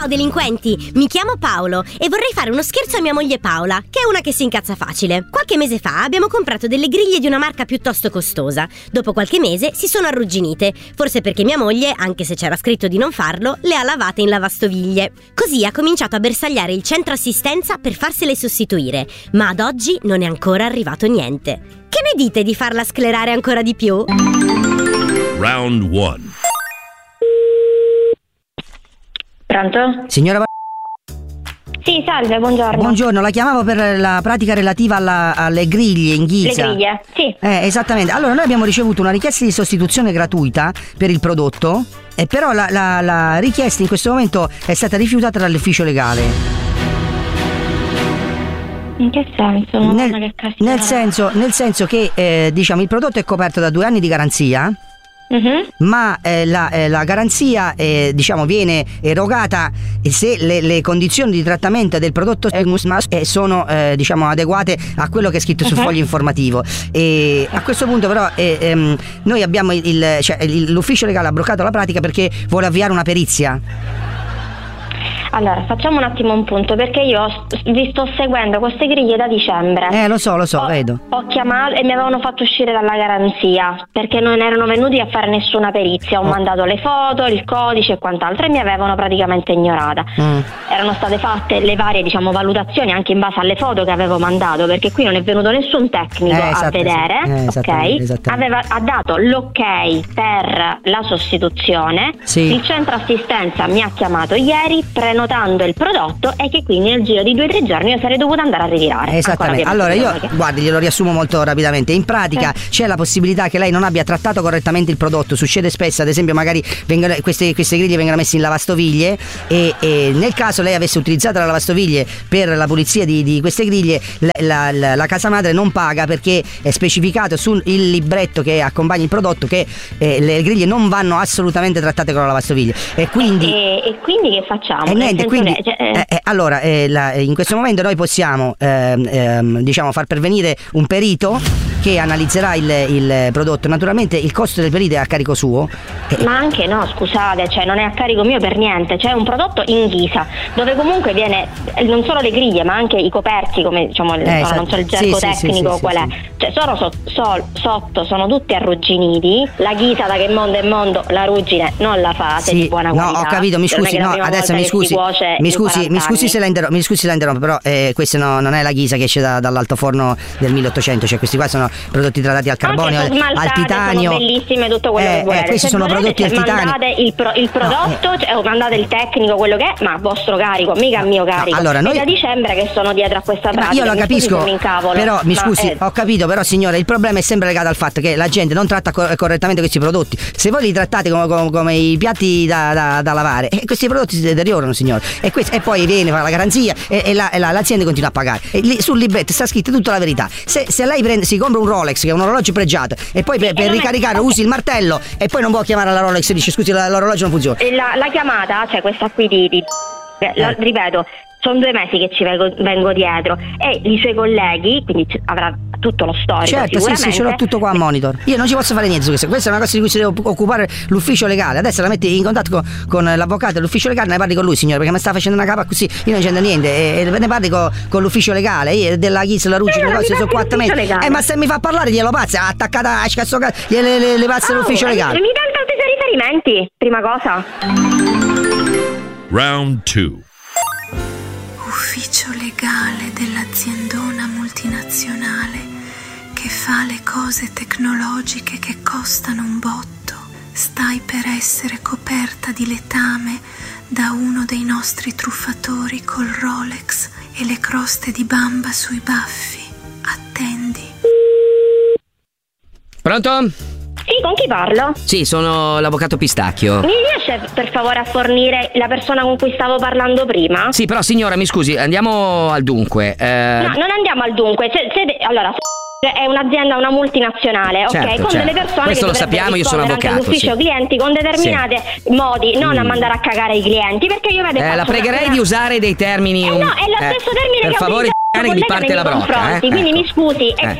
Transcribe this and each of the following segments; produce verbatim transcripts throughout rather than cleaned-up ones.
Ciao delinquenti, mi chiamo Paolo e vorrei fare uno scherzo a mia moglie Paola, che è una che si incazza facile. Qualche mese fa abbiamo comprato delle griglie di una marca piuttosto costosa. Dopo qualche mese si sono arrugginite, forse perché mia moglie, anche se c'era scritto di non farlo, le ha lavate in lavastoviglie. Così ha cominciato a bersagliare il centro assistenza per farsele sostituire, ma ad oggi non è ancora arrivato niente. Che ne dite di farla sclerare ancora di più? Round one. Pronto? Signora Va- Sì, salve, buongiorno. Buongiorno, la chiamavo per la pratica relativa alla, alle griglie in ghisa. Le griglie, sì. Eh, esattamente. Allora, noi abbiamo ricevuto una richiesta di sostituzione gratuita per il prodotto, eh, però la, la, la richiesta in questo momento è stata rifiutata dall'ufficio legale. In che senso? Nel, che nel senso, nel senso che eh, diciamo il prodotto è coperto da due anni di garanzia. Uh-huh. Ma eh, la, eh, la garanzia eh, diciamo viene erogata se le, le condizioni di trattamento del prodotto eh, sono eh, diciamo adeguate a quello che è scritto sul uh-huh. foglio informativo. E a questo punto però eh, ehm, noi abbiamo il, il, cioè, il, l'ufficio legale ha bloccato la pratica perché vuole avviare una perizia. Allora, facciamo un attimo un punto, perché io vi sto seguendo queste griglie da dicembre. Eh, lo so, lo so, ho, vedo. Ho chiamato e mi avevano fatto uscire dalla garanzia perché non erano venuti a fare nessuna perizia. Ho oh. mandato le foto, il codice e quant'altro e mi avevano praticamente ignorata. Mm. Erano state fatte le varie, diciamo, valutazioni anche in base alle foto che avevo mandato, perché qui non è venuto nessun tecnico eh, esatto, a vedere. Eh, ok? Aveva, ha dato l'ok per la sostituzione. Sì. Il centro assistenza mi ha chiamato ieri prenotando il prodotto e che quindi nel giro di due o tre giorni io sarei dovuta andare a ritirare. Esattamente. Allora io che... guardi, glielo riassumo molto rapidamente. In pratica eh. c'è la possibilità che lei non abbia trattato correttamente il prodotto. Succede spesso, ad esempio, magari vengono, queste, queste griglie vengono messe in lavastoviglie e, e nel caso lei avesse utilizzato la lavastoviglie per la pulizia di, di queste griglie, la, la, la, la casa madre non paga perché è specificato sul il libretto che accompagna il prodotto che eh, le griglie non vanno assolutamente trattate con la lavastoviglie. E quindi e, e quindi che facciamo? E niente, quindi, che, cioè, eh, eh, allora eh, la, in questo momento noi possiamo ehm, ehm, diciamo far pervenire un perito che analizzerà il, il prodotto. Naturalmente il costo del perito è a carico suo. Ma anche no, scusate, cioè non è a carico mio per niente. C'è un prodotto in ghisa dove comunque viene non solo le griglie ma anche i coperchi, come diciamo, eh, no, non so il gergo sì, tecnico sì, sì, qual sì, è sì. Cioè sono so, so, sotto sono tutti arrugginiti. La ghisa da che mondo è mondo la ruggine non la fate sì, di buona qualità. No, ho capito, mi scusi, no, adesso mi scusi mi scusi, mi scusi se la interrompo, mi scusi se la interrompo, però eh, questa no, non è la ghisa che esce da, dall'altoforno del milleottocento, cioè questi qua sono prodotti trattati al carbonio, al, al titanio. Sono bellissime, tutto quello eh, che volete. Eh, questi se sono volete, prodotti al titanio. Mandate il, pro, il prodotto, no, eh. cioè, mandate il tecnico, quello che è, ma a vostro carico, mica a mio carico. No, allora, noi... È da dicembre che sono dietro a questa pratica. Ma io lo capisco, mi incavolo, però mi ma, scusi, eh. ho capito, però signora, il problema è sempre legato al fatto che la gente non tratta cor- correttamente questi prodotti. Se voi li trattate come, come, come i piatti da, da, da lavare, eh, questi prodotti si deteriorano, signore. E, questo, e poi viene fa la garanzia e, e, la, e la, l'azienda continua a pagare. E lì, sul libretto sta scritta tutta la verità. Se, se lei prende, si compra un Rolex, che è un orologio pregiato, e poi per, per ricaricare usi il martello e poi non può chiamare la Rolex e dice scusi l'orologio non funziona. La, la chiamata, cioè questa qui di, di la, eh. ripeto, sono due mesi che ci vengo, vengo dietro e i suoi colleghi, quindi avrà tutto lo storico. Certo, sì, sì, ce l'ho tutto qua a monitor. Io non ci posso fare niente su questo. Questa è una cosa di cui si deve occupare l'ufficio legale. Adesso la metti in contatto con, con l'avvocato dell'ufficio legale, ne parli con lui, signore, perché mi sta facendo una capa così. Io non c'entro niente. E, e ne parli con, con l'ufficio legale. Io della Ghis, la Rucci, il negozio sono quattro mesi. Eh, ma se mi fa parlare glielo pazza, attaccata a cazzo le, le, le, le pazze oh, all'ufficio legale. Mi dà tanti riferimenti, prima cosa. Round two. Ufficio legale dell'aziendona multinazionale che fa le cose tecnologiche che costano un botto. Stai per essere coperta di letame da uno dei nostri truffatori col Rolex e le croste di bamba sui baffi. Attendi. Pronto? Sì, con chi parlo? Sì, sono l'avvocato Pistacchio. Mi riesce per favore a fornire la persona con cui stavo parlando prima? Sì, però signora, mi scusi, andiamo al dunque. Eh... No, non andiamo al dunque. Se, se de- allora, è un'azienda, una multinazionale, certo, ok? Con certo. delle persone questo che lo sappiamo, io sono avvocato. L'ufficio sì. clienti con determinati sì. modi, non mm. a mandare a cagare i clienti, perché io vedo. Eh, la pregherei una... di usare dei termini. Eh, un... no, è lo stesso eh, termine per che favore, ho che mi parte la brocca. Eh? Quindi ecco. mi scusi. Eh.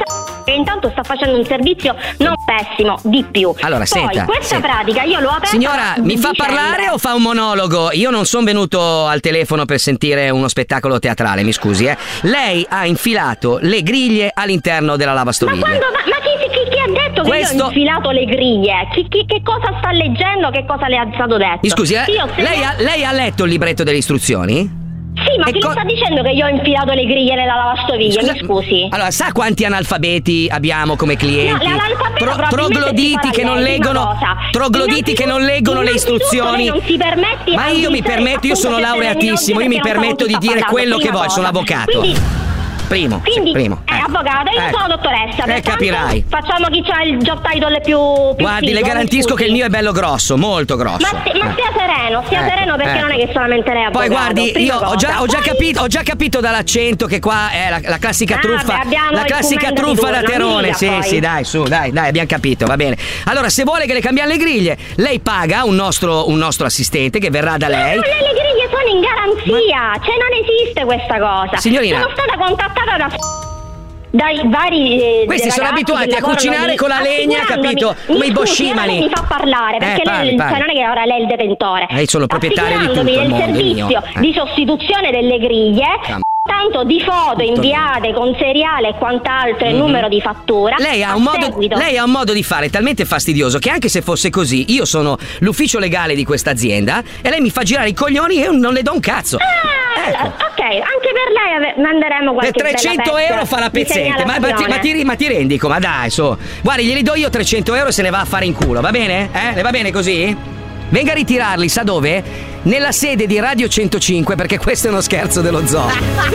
che intanto sta facendo un servizio non pessimo, di più. Allora, Poi, senta, questa senta. pratica io l'ho aperta. Signora, mi fa dicembre. parlare o fa un monologo? Io non sono venuto al telefono per sentire uno spettacolo teatrale, mi scusi, eh. Lei ha infilato le griglie all'interno della Ma lavastoviglie. quando ma, ma chi, chi, chi ha detto che Questo- io ho infilato le griglie? Chi, chi- che cosa sta leggendo? Che cosa le ha stato detto? Mi scusi, eh, Io se lei, ne- ha, lei ha letto il libretto delle istruzioni? Sì, ma E chi co- le sta dicendo che io ho infilato le griglie nella lavastoviglie? Scusa, Mi scusi. Allora, sa quanti analfabeti abbiamo come clienti? No, l'analfabeto Tro- probabilmente si trogloditi farà che non lei, prima leggono cosa. trogloditi che non leggono le Innanzitutto istruzioni. lei non si permette Ma di io mi dire, permetto, io appunto, sono che laureatissimo, io mi perché non permetto sa di con chi dire sta quello che parlando, voglio, sono prima cosa. avvocato. Quindi Primo, Quindi sì, primo. è ecco. avvocato, io Ecco. sono dottoressa. Eh, pertanto capirai. Facciamo chi c'ha il job title più, più Guardi, figo, le garantisco mi che il scusi. mio è bello grosso, molto grosso. Ma, sti- ma Eh. stia sereno, stia Ecco, sereno perché ecco. non è che solamente lei è Poi avvocato. guardi, prima io ho cosa. già, ho già Poi- capito, ho già capito dall'accento che qua è la, la classica Ah, truffa. beh, abbiamo La il classica commento di truffa da turno, Terone. mica, Sì, poi. sì, dai, su, dai, dai, abbiamo capito, va bene. Allora, se vuole che le cambiamo le griglie, lei paga un nostro, un nostro assistente che verrà da lei. Ma lei le griglie sono in garanzia, cioè non esiste questa cosa. Signorina. Sono stata contattata da dai vari eh, Questi sono ragazzi abituati che a lavorano cucinare lì, con la legna, assicurandomi- capito? Mi Come i scusi, boscimani. ora lei mi fa parlare perché Eh, parli, lei, parli. cioè, non è che ora lei è il detentore. Eh, io sono il proprietario di tutto il Assicurandomi mondo, è del mio. servizio Eh. di sostituzione delle griglie. Cam- Tanto di foto inviate con seriale e quant'altro e numero di fattura. Lei ha, a un modo, seguito- lei ha un modo di fare talmente fastidioso che anche se fosse così, io sono l'ufficio legale di questa azienda e lei mi fa girare i coglioni e io non le do un cazzo. Ah, Ecco. ok, anche per lei ave- manderemo qualche Per trecento bella euro pezza fa la di pezzente. Ma, ma, ti, ma, ti, ma ti rendi? Ma dai, su. Guardi, glieli do io trecento euro e se ne va a fare in culo, va bene? Eh? Le va bene così? Venga a ritirarli, sa dove? Nella sede di Radio centocinque, perché questo è uno scherzo dello zoo.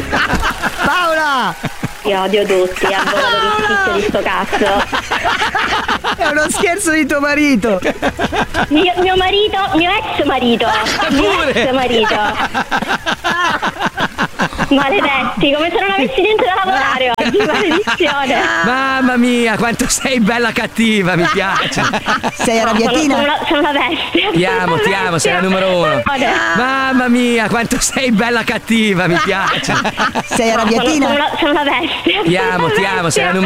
Paola! Io odio tutti, a volo di schizzo di sto cazzo. È uno scherzo di tuo marito! Mio, mio marito, mio ex marito. Mio Pure. ex marito. Maledetti, come se non avessi niente da lavorare oggi, maledizione. Mamma mia, quanto sei bella cattiva, mi piace. Sei No, arrabbiatina? Sono, sono, una, sono una bestia. Ti amo, ti amo, sei la numero uno. Vabbè. Mamma mia, quanto sei bella cattiva, mi piace. Sei No, sono, arrabbiatina? sono, una, sono una bestia. Ti amo, ti amo, sei la numero